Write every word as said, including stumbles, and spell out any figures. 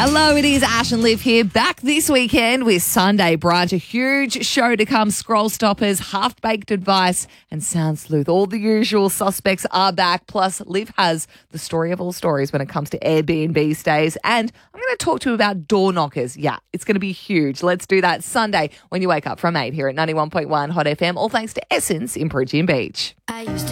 Hello, it is Ash and Liv here, back this weekend with Sunday Brunch, a huge show to come, Scroll Stoppers, Half-Baked Advice and Sound Sleuth. All the usual suspects are back, plus Liv has the story of all stories when it comes to Airbnb stays, and I'm going to talk to you about door knockers. Yeah, it's going to be huge. Let's do that Sunday when you wake up from eight here at ninety-one point one Hot F M, all thanks to Essence in Bridgie and Beach. I used to